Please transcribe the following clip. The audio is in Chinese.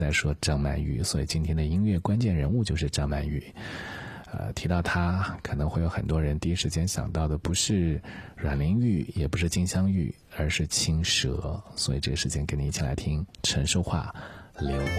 在说张曼玉，所以今天的音乐关键人物就是张曼玉。提到她，可能会有很多人第一时间想到的不是阮玲玉，也不是金镶玉，而是青蛇。所以这个时间跟你一起来听陈淑桦《流光》。